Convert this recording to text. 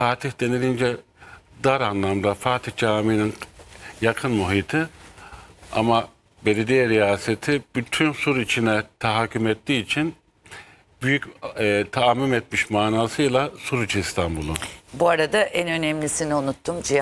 Fatih denilince dar anlamda Fatih Camii'nin yakın muhiti, ama belediye riyaseti bütün Sur içine tahakküm ettiği için büyük tahammüm etmiş manasıyla Suruç İstanbul'u. Bu arada en önemlisini unuttum.